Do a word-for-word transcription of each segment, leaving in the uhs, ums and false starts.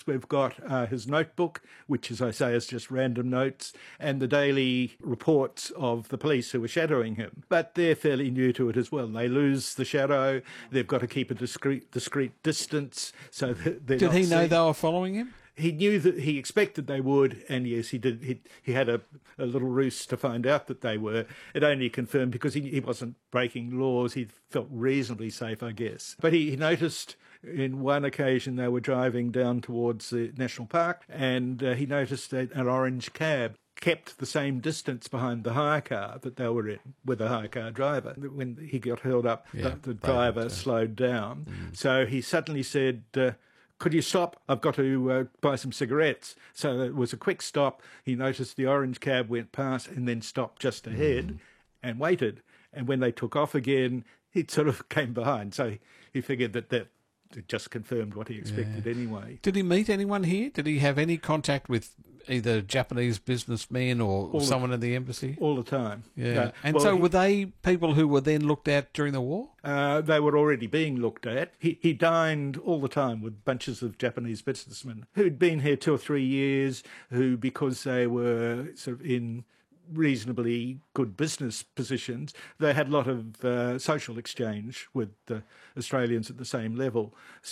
sources we've got uh, his notebook, which, as I say, is just random notes, and the daily reports of the police who were shadowing him. But they're fairly new to it as well. They lose the shadow. They've got to keep a discreet, discreet distance. So that they're Did not he know seen. they were following him? He knew that he expected they would, and yes, he did. He, he had a, a little ruse to find out that they were. It only confirmed because he, he wasn't breaking laws. He felt reasonably safe, I guess. But he, he noticed in one occasion they were driving down towards the national park, and uh, he noticed that an orange cab kept the same distance behind the hire car that they were in with the hire car driver. When he got held up, Yeah, the, the driver right, uh, slowed down. Mm. So he suddenly said, uh, could you stop? I've got to uh, buy some cigarettes. So it was a quick stop. He noticed the orange cab went past and then stopped just ahead mm. and waited. And when they took off again, he sort of came behind. So he figured that that just confirmed what he expected yeah. anyway. Did he meet anyone here? Did he have any contact with either Japanese businessmen or, or someone the, in the embassy? All the time. Yeah. Uh, and well, so he, were they people who were then looked at during the war? Uh, they were already being looked at. He, he dined all the time with bunches of Japanese businessmen who'd been here two or three years, who, because they were sort of in reasonably good business positions, they had a lot of uh, social exchange with uh, Australians at the same level.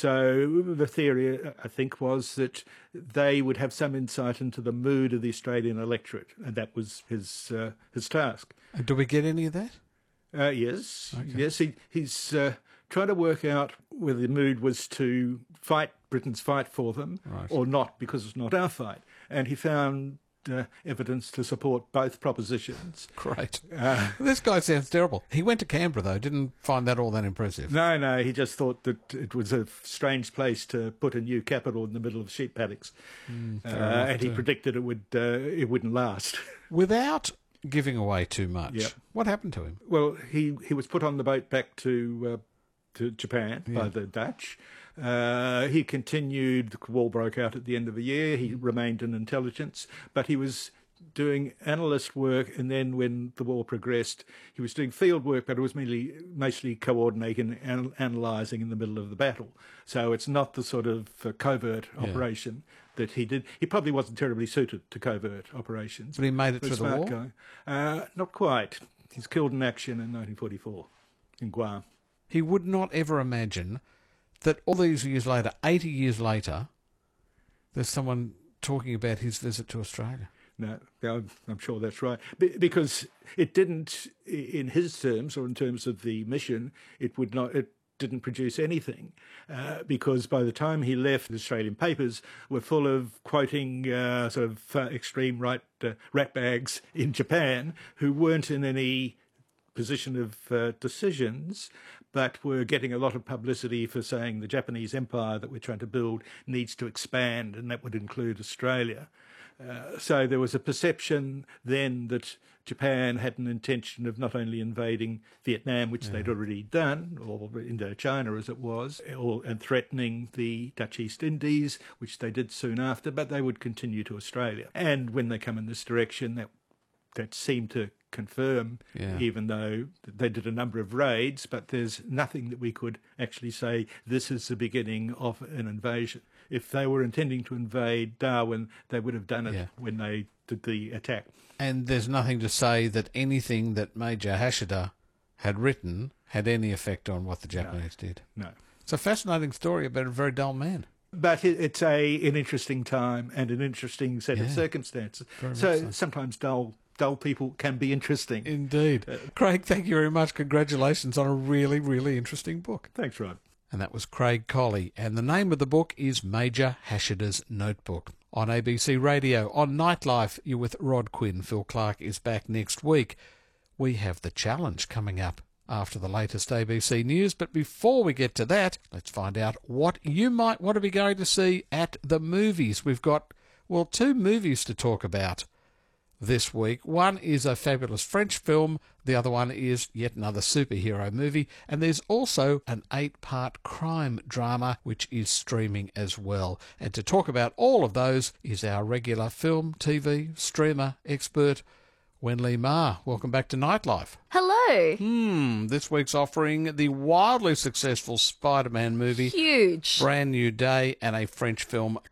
So the theory, I think, was that they would have some insight into the mood of the Australian electorate, and that was his uh, his task. And do we get any of that? Uh, yes, okay. yes. He, he's uh, trying to work out whether the mood was to fight Britain's fight for them right. or not, because it's not our fight. And he found Uh, evidence to support both propositions. Great. Uh, this guy sounds terrible. He went to Canberra, though, didn't find that all that impressive. No, no, he just thought that it was a strange place to put a new capital in the middle of sheep paddocks. Mm, uh, and he to... predicted it, would, uh, it wouldn't last. Without giving away too much, yep. What happened to him? Well, he, he was put on the boat back to, uh, to Japan yeah. by the Dutch. Uh, he continued, the war broke out at the end of the year, he remained in intelligence, but he was doing analyst work, and then when the war progressed, he was doing field work, but it was mainly, mostly coordinating and analysing in the middle of the battle. So it's not the sort of uh, covert yeah. operation that he did. He probably wasn't terribly suited to covert operations. But he made it through the war? Guy. Uh, not quite. He's killed in action in nineteen forty-four in Guam. He would not ever imagine that all these years later, eighty years later, there's someone talking about his visit to Australia. No, I'm sure that's right. Because it didn't, in his terms, or in terms of the mission, it would not, it didn't produce anything. Uh, because by the time he left, the Australian papers were full of quoting uh, sort of uh, extreme right uh, ratbags in Japan who weren't in any position of uh, decisions, but we're getting a lot of publicity for saying the Japanese empire that we're trying to build needs to expand, and that would include Australia. Uh, so there was a perception then that Japan had an intention of not only invading Vietnam, which yeah. they'd already done, or Indochina as it was, or, and threatening the Dutch East Indies, which they did soon after, but they would continue to Australia. And when they come in this direction, that that seemed to confirm, yeah. even though they did a number of raids, but there's nothing that we could actually say this is the beginning of an invasion. If they were intending to invade Darwin, they would have done it yeah. when they did the attack. And there's nothing to say that anything that Major Hashida had written had any effect on what the Japanese no. did. No. It's a fascinating story about a very dull man. But it's a an interesting time and an interesting set yeah. of circumstances. Very So, so sometimes dull dull people can be interesting. Indeed. Uh, Craig, thank you very much. Congratulations on a really, really interesting book. Thanks, Rod. And that was Craig Colley. And the name of the book is Major Hashida's Notebook. On A B C Radio, on Nightlife, you're with Rod Quinn. Phil Clark is back next week. We have The Challenge coming up after the latest A B C news. But before we get to that, let's find out what you might want to be going to see at the movies. We've got, well, two movies to talk about this week. One is a fabulous French film. The other one is yet another superhero movie. And there's also an eight-part crime drama which is streaming as well. And to talk about all of those is our regular film, T V, streamer expert, Wenli Ma. Welcome back to Nightlife. Hello. Hmm, this week's offering the wildly successful Spider-Man movie. Huge. Brand New Day, and a French film